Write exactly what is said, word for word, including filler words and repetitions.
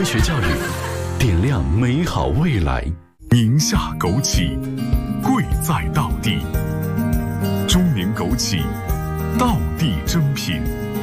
学教育，点亮美好未来。 宁夏枸杞，贵在道地。中年枸杞，道地珍品。